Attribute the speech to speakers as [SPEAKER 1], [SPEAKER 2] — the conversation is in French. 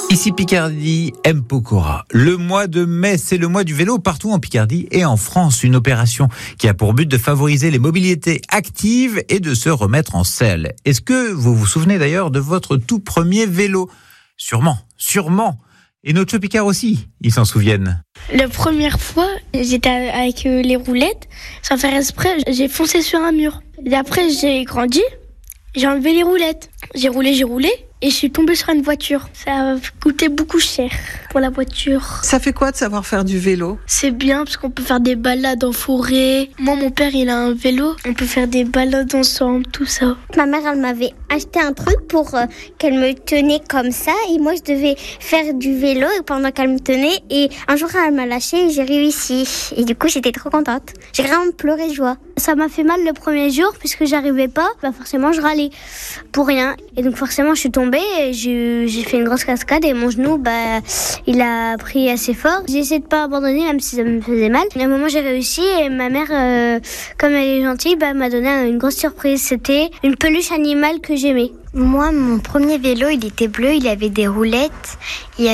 [SPEAKER 1] Ici Picardie, M. Pokora. Le mois de mai, c'est le mois du vélo partout en Picardie et en France. Une opération qui a pour but de favoriser les mobilités actives et de se remettre en selle. Est-ce que vous vous souvenez d'ailleurs de votre tout premier vélo ? Sûrement. Et nos Picard aussi, ils s'en souviennent.
[SPEAKER 2] La première fois, j'étais avec les roulettes. Sans faire exprès, j'ai foncé sur un mur. Et après, j'ai grandi, j'ai enlevé les roulettes. J'ai roulé. Et je suis tombée sur une voiture. Ça a coûté beaucoup cher pour la voiture.
[SPEAKER 3] Ça fait quoi de savoir faire du vélo ?
[SPEAKER 2] C'est bien parce qu'on peut faire des balades en forêt. Moi, mon père, il a un vélo. On peut faire des balades ensemble, tout ça.
[SPEAKER 4] Ma mère, elle m'avait acheté un truc pour qu'elle me tenait comme ça. Et moi, je devais faire du vélo pendant qu'elle me tenait. Et un jour, elle m'a lâché et j'ai réussi. Et du coup, j'étais trop contente. J'ai vraiment pleuré de joie. Ça m'a fait mal le premier jour puisque j'arrivais pas. Forcément, je râlais pour rien. Et donc, forcément, je suis tombée. Et j'ai fait une grosse cascade et mon genou, il a pris assez fort. J'ai essayé de pas abandonner même si ça me faisait mal. À un moment, j'ai réussi et ma mère, comme elle est gentille, m'a donné une grosse surprise. C'était une peluche animale que j'aimais.
[SPEAKER 5] Moi, mon premier vélo, il était bleu, il avait des roulettes.